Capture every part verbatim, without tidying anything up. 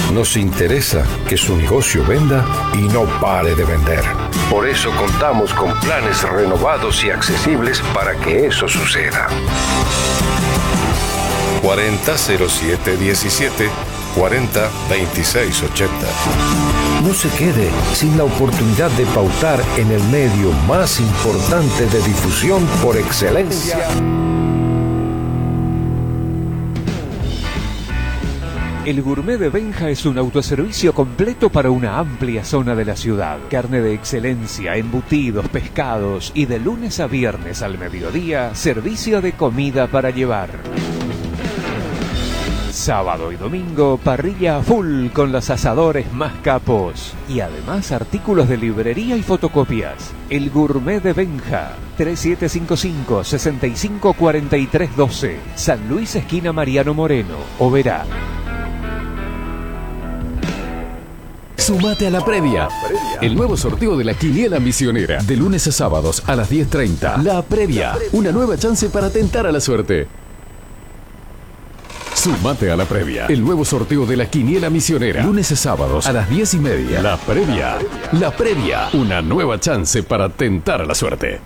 Nos interesa que su negocio venda y no pare de vender. Por eso contamos con planes renovados y accesibles para que eso suceda. cuarenta cero siete diecisiete, cuarenta veintiséis ochenta. No se quede sin la oportunidad de pautar en el medio más importante de difusión por excelencia. El Gourmet de Benja es un autoservicio completo para una amplia zona de la ciudad. Carne de excelencia, embutidos, pescados y de lunes a viernes al mediodía, servicio de comida para llevar. Sábado y domingo, parrilla a full con los asadores más capos. Y además artículos de librería y fotocopias. El Gourmet de Benja, tres siete cinco cinco, seis cinco cuatro tres uno dos, San Luis, esquina Mariano Moreno, Oberá. Sumate a la previa. El nuevo sorteo de la Quiniela Misionera. De lunes a sábados a las diez treinta. La previa. Una nueva chance para tentar a la suerte. Sumate a la previa. El nuevo sorteo de la Quiniela Misionera. Lunes a sábados a las diez y media. La previa. La previa. Una nueva chance para tentar a la suerte.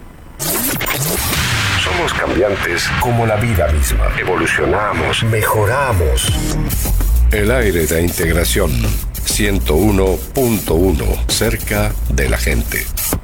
Somos cambiantes como la vida misma. Evolucionamos, mejoramos. El aire de integración. ciento uno punto uno, cerca de la gente.